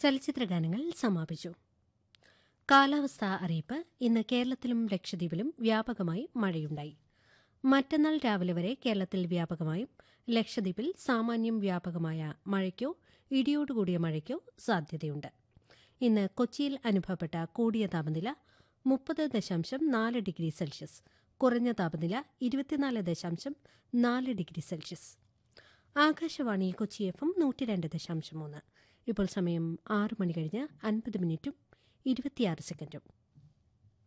ചലച്ചിത്രഗാനങ്ങൾ സമാപിച്ചു. കാലാവസ്ഥാ അറിയിപ്പ്. ഇന്ന് കേരളത്തിലും ലക്ഷദ്വീപിലും വ്യാപകമായി മഴയുണ്ടായി. മറ്റന്നാൾ രാവിലെ വരെ കേരളത്തിൽ വ്യാപകമായും ലക്ഷദ്വീപിൽ സാമാന്യം വ്യാപകമായ മഴയ്ക്കോ ഇടിയോടുകൂടിയ മഴയ്ക്കോ സാധ്യതയുണ്ട്. ഇന്ന് കൊച്ചിയിൽ അനുഭവപ്പെട്ട കൂടിയ താപനില 30.4 ഡിഗ്രി സെൽഷ്യസ്, കുറഞ്ഞ താപനില 24.4 degree Celsius. Akashvani Kochi FM 102.3. ഇപ്പോൾ സമയം 6 മണി കഴിഞ്ഞ് 50 മിനിറ്റും 26 സെക്കൻഡും.